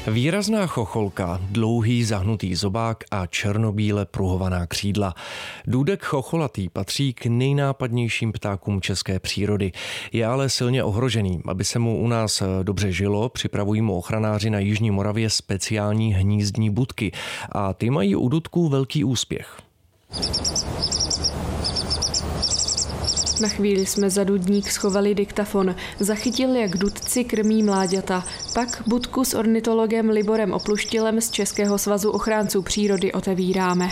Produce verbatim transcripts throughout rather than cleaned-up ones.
Výrazná chocholka, dlouhý zahnutý zobák a černobíle pruhovaná křídla. Důdek chocholatý patří k nejnápadnějším ptákům české přírody. Je ale silně ohrožený. Aby se mu u nás dobře žilo, připravují mu ochranáři na jižní Moravě speciální hnízdní budky. A ty mají u dudků velký úspěch. Na chvíli jsme za dudník schovali diktafon. Zachytil, jak dudci krmí mláďata. Pak budku s ornitologem Liborem Opluštilem z Českého svazu ochránců přírody otevíráme.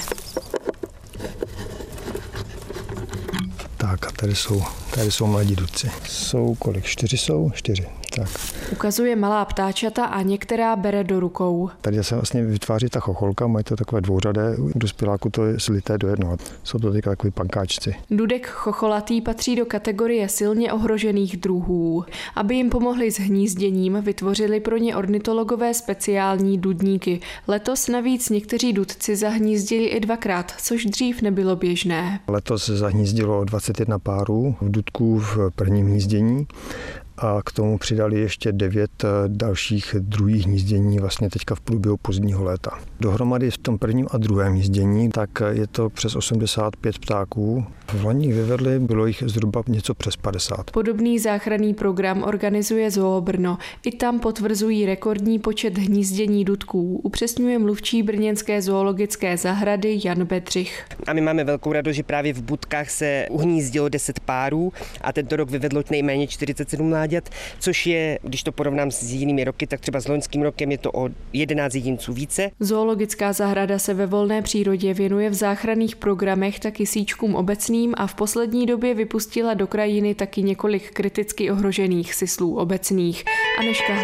Tak a tady jsou, tady jsou mladí dudci. Jsou kolik? Čtyři jsou? Čtyři. Tak. Ukazuje malá ptáčata a některá bere do rukou. Tady se vlastně vytváří ta chocholka, mají to takové dvouřadé, u dospěláku to je slité do jednoho. Jsou to teďka takový pankáčci. Dudek chocholatý patří do kategorie silně ohrožených druhů. Aby jim pomohli s hnízděním, vytvořili pro ně ornitologové speciální dudníky. Letos navíc někteří dudci zahnízdili i dvakrát, což dřív nebylo běžné. Letos se zahnízdilo dvacet jedna párů v dudků v prvním hnízdění. A k tomu přidali ještě devět dalších druhých hnízdění vlastně teďka v průběhu pozdního léta. Dohromady v tom prvním a druhém hnízdění tak je to přes osmdesát pět ptáků. V loni vyvedli, bylo jich zhruba něco přes padesát. Podobný záchranný program organizuje Zoo Brno. I tam potvrzují rekordní počet hnízdění dudků, upřesňuje mluvčí brněnské zoologické zahrady Jan Bedřich. A my máme velkou radost, že právě v budkách se uhnízdilo deset párů a tento rok vyvedlo nejméně čtyřicet sedm mláďat, což je, když to porovnám s jinými roky, tak třeba s loňským rokem je to o jedenáct jedinců více. Zoologická zahrada se ve volné přírodě věnuje v záchranných programech taky síčkům obecným a v poslední době vypustila do krajiny taky několik kriticky ohrožených syslů obecných. Anežka